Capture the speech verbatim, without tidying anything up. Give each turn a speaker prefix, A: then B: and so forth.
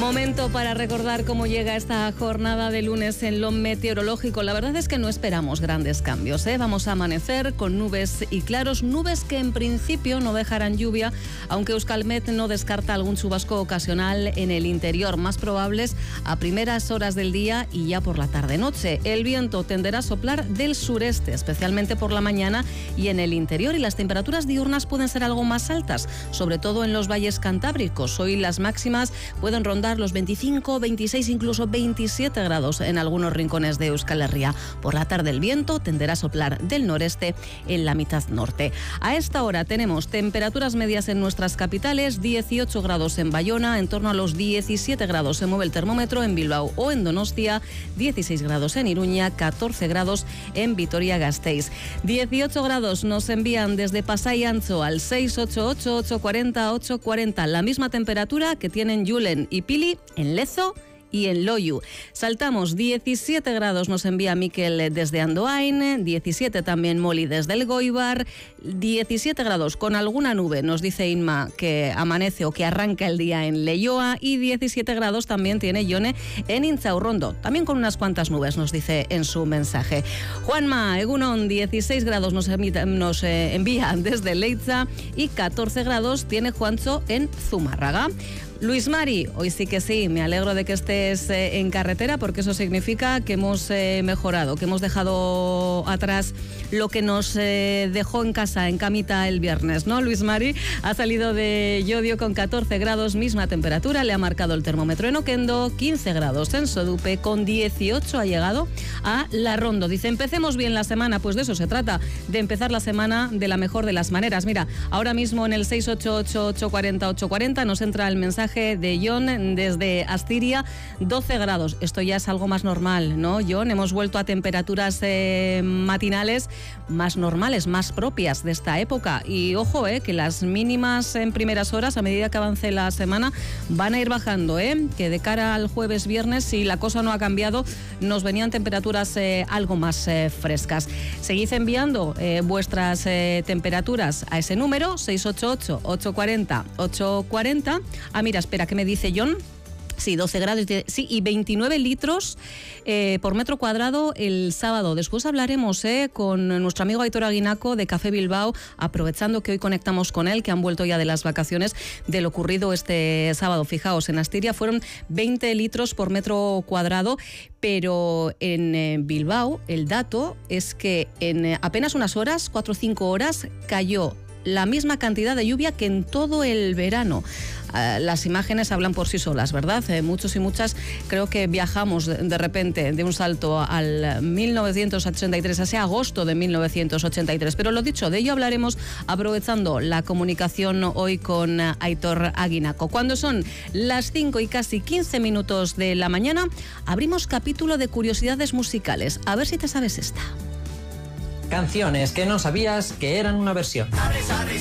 A: Momento para recordar cómo llega esta jornada de lunes en lo meteorológico. La verdad es que no esperamos grandes cambios, ¿eh? Vamos a amanecer con nubes y claros, nubes que en principio no dejarán lluvia, aunque Euskalmet no descarta algún chubasco ocasional en el interior, más probables a primeras horas del día y ya por la tarde-noche. El viento tenderá a soplar del sureste, especialmente por la mañana y en el interior, y las temperaturas diurnas pueden ser algo más altas, sobre todo en los valles cantábricos. Hoy las máximas pueden rondar los veinticinco, veintiséis, incluso veintisiete grados en algunos rincones de Euskal Herria. Por la tarde el viento tenderá a soplar del noreste en la mitad norte. A esta hora tenemos temperaturas medias en nuestras capitales, dieciocho grados en Bayona, en torno a los diecisiete grados se mueve el termómetro en Bilbao o en Donostia, dieciséis grados en Iruña, catorce grados en Vitoria-Gasteiz. dieciocho grados nos envían desde Pasai Antxo al seis ocho ocho, ocho cuatro cero, ocho cuatro cero, la misma temperatura que tienen Julen y Pili en Lezo y en Loiu. Saltamos, diecisiete grados nos envía Miquel desde Andoain, diecisiete también Moli desde el Goibar, diecisiete grados con alguna nube, nos dice Inma que amanece o que arranca el día en Leioa, y diecisiete grados también tiene Yone en Intxaurrondo, también con unas cuantas nubes, nos dice en su mensaje. Juanma, Egunon, dieciséis grados nos, emita, nos eh, envía desde Leitza, y catorce grados tiene Juancho en Zumárraga. Luis Mari, hoy sí que sí, me alegro de que estés eh, en carretera, porque eso significa que hemos eh, mejorado, que hemos dejado atrás lo que nos eh, dejó en casa, en camita el viernes, ¿no? Luis Mari ha salido de Llodio con catorce grados, misma temperatura, le ha marcado el termómetro en Oquendo, quince grados en Sodupe, con dieciocho ha llegado a La Rondo. Dice, empecemos bien la semana, pues de eso se trata, de empezar la semana de la mejor de las maneras. Mira, ahora mismo en el seis ocho ocho, ocho cuatro cero, ocho cuatro cero nos entra el mensaje de John desde Astiria, doce grados. Esto ya es algo más normal, ¿no, John? Hemos vuelto a temperaturas eh, matinales más normales, más propias de esta época. Y ojo, eh, que las mínimas en primeras horas, a medida que avance la semana, van a ir bajando, ¿eh? Que de cara al jueves, viernes, si la cosa no ha cambiado, nos venían temperaturas eh, algo más eh, frescas. Seguid enviando eh, vuestras eh, temperaturas a ese número, seis ocho ocho, ocho cuatro cero, ocho cuatro cero. Ah, mira, espera, ¿qué me dice John? Sí, doce grados, sí, y veintinueve litros eh, por metro cuadrado el sábado. Después hablaremos eh, con nuestro amigo Aitor Aguinaco de Café Bilbao, aprovechando que hoy conectamos con él, que han vuelto ya de las vacaciones, de lo ocurrido este sábado. Fijaos, en Astiria fueron veinte litros por metro cuadrado, pero en eh, Bilbao el dato es que en eh, apenas unas horas, cuatro o cinco horas, cayó la misma cantidad de lluvia que en todo el verano. Uh, las imágenes hablan por sí solas, ¿verdad? Eh, muchos y muchas creo que viajamos de, de repente de un salto al mil novecientos ochenta y tres, a ese agosto de mil novecientos ochenta y tres. Pero lo dicho, de ello hablaremos aprovechando la comunicación hoy con uh, Aitor Aguinaco. Cuando son las cinco y casi quince minutos de la mañana, abrimos capítulo de curiosidades musicales. A ver si te sabes esta.
B: Canciones que no sabías que eran una versión.